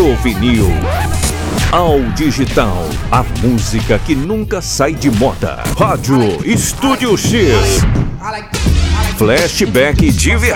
do vinil ao digital, a música que nunca sai de moda. Rádio Estúdio X. Flashback de verdade.